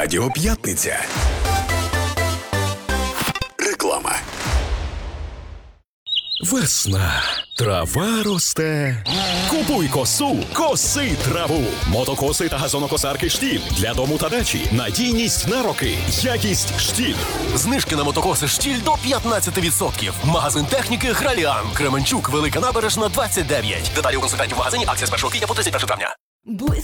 Радіо П'ятниця. Реклама. Весна. Трава росте. Купуй косу, коси траву. Мотокоси та газонокосарки «Штіль» для дому та дачі. Надійність на роки. Якість «Штіль». Знижки на мотокоси «Штіль» до 15%. Магазин техніки «Граліан». Кременчук, Велика Набережна, 29. Деталі у консультантів в магазині. Акція з 1 квітня по 31 травня.